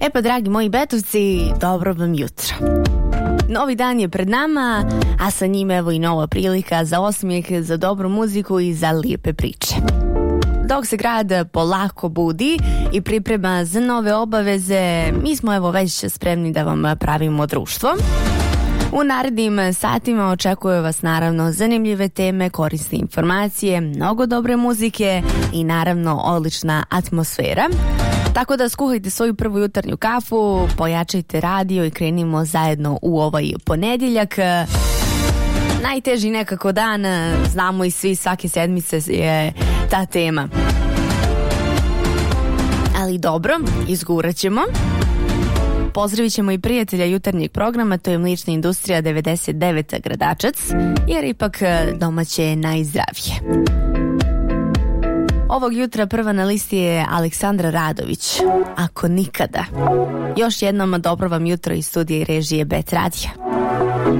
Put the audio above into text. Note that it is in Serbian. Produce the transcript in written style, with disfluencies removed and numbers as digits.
E pa, dragi moji betovci, dobro vam jutro. Novi dan je pred nama, a sa njim evo i nova prilika za osmijeh, za dobru muziku i za lijepe priče. Dok se grad polako budi i priprema za nove obaveze, mi smo evo već spremni da vam pravimo društvo. U narednim satima očekuje vas naravno zanimljive teme, korisne informacije, mnogo dobre muzike i naravno odlična atmosfera. Tako da skuhajte svoju prvu jutarnju kafu, pojačajte radio i krenimo zajedno u ovaj ponedjeljak. Najteži nekako dan, znamo i svi, svake sedmice je ta tema. Ali dobro, izgurat ćemo. Pozdravit ćemo i prijatelja jutarnjeg programa, to je Mlična industrija 99 Gradačac, jer ipak domaće je najzdravije. Ovog jutra prva na listi je Aleksandra Radović, Ako nikada. Još jednom dobro vam jutro iz studija i režije Bet Radija.